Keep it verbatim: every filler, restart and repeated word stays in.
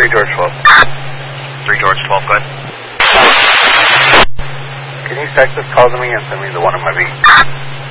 three George twelve. three George twelve, go ahead. Can you text this call to me and send me the one on my beat?